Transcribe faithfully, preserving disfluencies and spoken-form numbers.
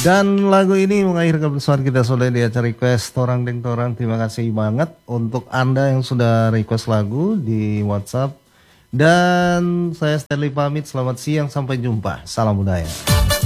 Dan lagu ini mengakhirkan persoalan kita sudah di acara request Torang Deng Torang. Terima kasih banget untuk Anda yang sudah request lagu di WhatsApp. Dan saya Stanley pamit, selamat siang, sampai jumpa. Salam budaya.